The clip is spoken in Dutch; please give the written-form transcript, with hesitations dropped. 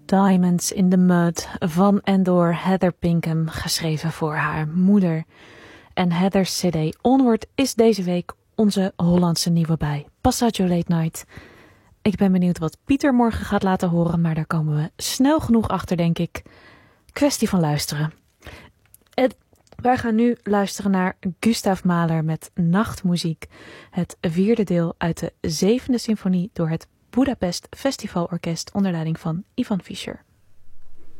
Diamonds in the Mud van en door Heather Pinkham, geschreven voor haar moeder. En Heather's cd Onward is deze week onze Hollandse nieuwe bij Passaggio Late Night. Ik ben benieuwd wat Pieter morgen gaat laten horen, maar daar komen we snel genoeg achter, denk ik. Kwestie van luisteren. Wij gaan nu luisteren naar Gustav Mahler met Nachtmuziek, het 4e deel uit de 7e symfonie door het Budapest Festivalorkest onder leiding van Ivan Fischer.